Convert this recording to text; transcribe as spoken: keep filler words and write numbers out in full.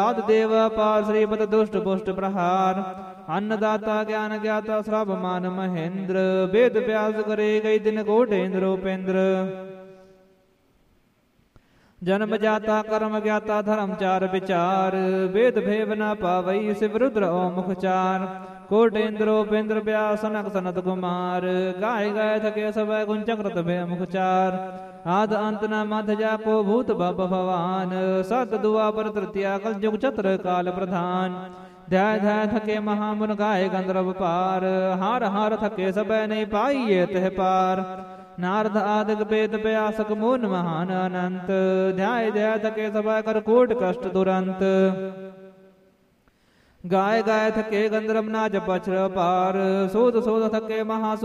ਆਦਿ ਦੇਵ ਅਪਾਰ ਸ੍ਰੀਪਤ ਦੁਸ਼ਟ ਪੁਸ਼ਟ ਪ੍ਰਹਾਰ ਅੰਨਦਾਤਾ ਗਿਆਨ ਗਿਆਤਾ ਸਰਬ ਮਾਨ ਮਹੇਂਦਰ ਵੇਦ ਵਿਆਸ ਕਰੇ ਗਈ ਦਿਨ ਕੋਟੇਂਦਰ ਉਪੇਂਦਰ ਜਨਮ ਜਾਤਾ ਕਰਮ ਗਿਆਤਾ ਧਰਮ ਚਾਰ ਵਿਚਾਰ ਵੇਦ ਭੇਵ ਨ ਪਾਵਈ ਸਿਵ ਰੁਦਰ ਓ ਮੁਖਚਾਰ ਕੋਟੇਂਦਰ ਉਪੇਂਦਰ ਵਿਆਸ ਸਨਕ ਸਨਤ ਕੁਮਾਰ ਗਾਏ ਗਾਏ ਥਕੇ ਸਭੈ ਗੁਣ ਚਕਰਤ ਭੇ ਮੁਖਚਾਰ ਆਦ ਅੰਤ ਨ ਮਧ ਜਾ ਕੋ ਭੂਤ ਬਬ ਭਵਾਨ ਸਤ ਦੁਆਪਰ ਤ੍ਰਿਤੀਆ ਕਲ ਜੁਗ ਚਤੁਰ ਕਾਲ ਪ੍ਰਧਾਨ ਧਿਆਇ ਧਿਆਇ ਥਕੇ ਮਹਾਮੁਨ ਗਾਏ ਗੰਧਰਵ ਪਾਰ ਹਾਰ ਹਾਰ ਥਕੇ ਸਭੈ ਨਹੀਂ ਪਾਈਏ ਤਿਹ ਪਾਰ ਨਾਰਦ ਆਦਿਕ ਵੇਦ ਵਿਆਸਕ ਮੋਨ ਮਹਾਨ ਅਨੰਤ ਧਿਆਇ ਧਿਆਇ ਥਕੇ ਸਭੈ ਕਰ ਕੋਟ ਕਸ਼ਟ ਦੁਰੰਤ ਗਾਏ ਗਾਏ ਥਕੇ ਗੰਧਰਵ ਨਾਜ ਪਛਰ ਪਾਰ ਸੋਧ ਸੋਧ ਥਕੇ ਮਹਾ